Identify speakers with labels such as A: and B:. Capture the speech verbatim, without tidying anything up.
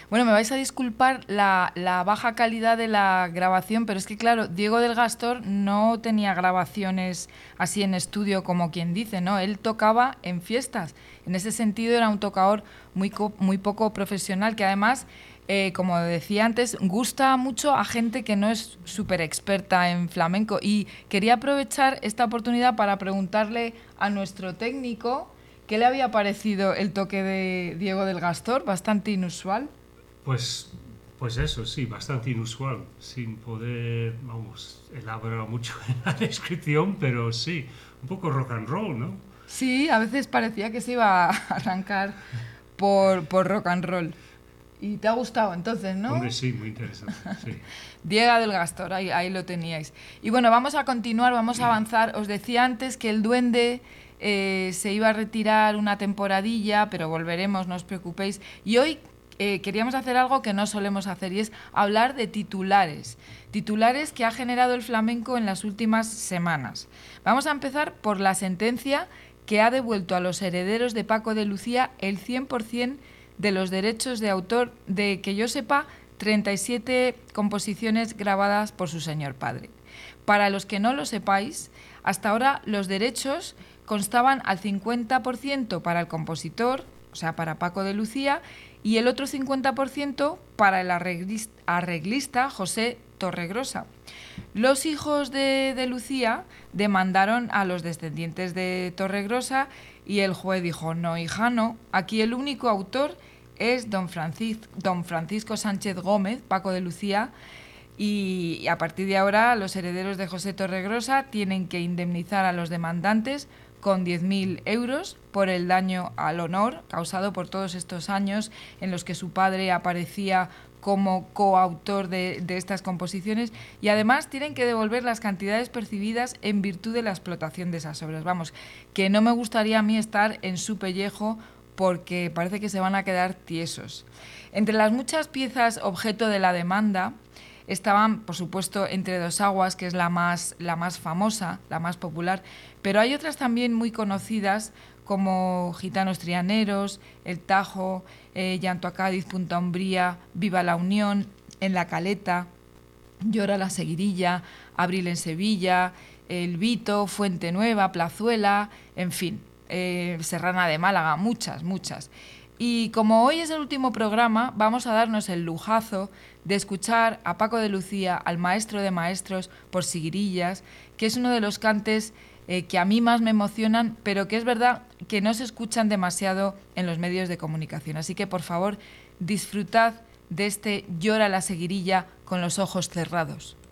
A: Bueno, me vais a disculpar la, la baja calidad de la grabación, pero es que, claro, Diego del Gastor no tenía grabaciones así en estudio como quien dice, ¿no? Él tocaba en fiestas. En ese sentido era un tocador muy, co- muy poco profesional, que además, eh, como decía antes, gusta mucho a gente que no es súper experta en flamenco. Y quería aprovechar esta oportunidad para preguntarle a nuestro técnico qué le había parecido el toque de Diego del Gastor, bastante inusual.
B: Pues, pues eso, sí, bastante inusual, sin poder, vamos, elaborar mucho en la descripción, pero sí, un poco rock and roll, ¿no?
A: Sí, a veces parecía que se iba a arrancar por, por rock and roll. Y te ha gustado entonces,
B: Hombre,
A: ¿no?
B: sí, muy interesante, sí.
A: Diego del Gastor, ahí, ahí lo teníais. Y bueno, vamos a continuar, vamos a avanzar. Os decía antes que el Duende eh, se iba a retirar una temporadilla, pero volveremos, no os preocupéis. Y hoy eh, queríamos hacer algo que no solemos hacer y es hablar de titulares. Titulares que ha generado el flamenco en las últimas semanas. Vamos a empezar por la sentencia que ha devuelto a los herederos de Paco de Lucía el cien por ciento de los derechos de autor de, que yo sepa, treinta y siete composiciones grabadas por su señor padre. Para los que no lo sepáis, hasta ahora los derechos constaban al cincuenta por ciento para el compositor, o sea, para Paco de Lucía, y el otro cincuenta por ciento para el arreglista José Torregrosa. Los hijos de, de Lucía demandaron a los descendientes de Torregrosa y el juez dijo, no, hija, no, aquí el único autor es don, Francis, don Francisco Sánchez Gómez, Paco de Lucía, y a partir de ahora los herederos de José Torregrosa tienen que indemnizar a los demandantes con diez mil euros por el daño al honor causado por todos estos años en los que su padre aparecía como coautor de, de estas composiciones, y además tienen que devolver las cantidades percibidas en virtud de la explotación de esas obras. Vamos, que no me gustaría a mí estar en su pellejo porque parece que se van a quedar tiesos. Entre las muchas piezas objeto de la demanda estaban, por supuesto, Entre dos aguas, que es la más, la más famosa, la más popular, pero hay otras también muy conocidas como Gitanos Trianeros, El Tajo, eh, Llanto a Cádiz, Punta Umbría, Viva la Unión, En la Caleta, Llora la Seguirilla, Abril en Sevilla, El Vito, Fuente Nueva, Plazuela, en fin, eh, Serrana de Málaga, muchas, muchas. Y como hoy es el último programa, vamos a darnos el lujazo de escuchar a Paco de Lucía, al maestro de maestros, por Siguirillas, que es uno de los cantes eh, que a mí más me emocionan, pero que es verdad que no se escuchan demasiado en los medios de comunicación. Así que, por favor, disfrutad de este Llora la Seguirilla con los ojos cerrados.